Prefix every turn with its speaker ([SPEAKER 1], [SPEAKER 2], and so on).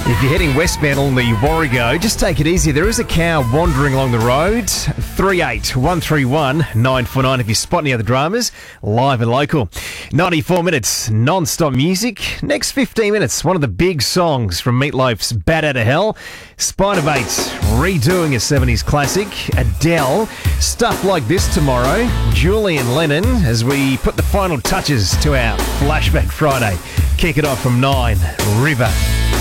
[SPEAKER 1] If you're heading westbound along the Warrego, just take it easy. There is a cow wandering along the road. 38131 949 if you spot any other dramas, live and local. 94 minutes non-stop music. Next 15 minutes, one of the big songs from Meatloaf's Bat Outta Hell. Spiderbait redoing a 70s classic. Adele, Stuff Like This tomorrow. Julian Lennon as we put the final touches to our Flashback Friday. Kick it off from 9, River.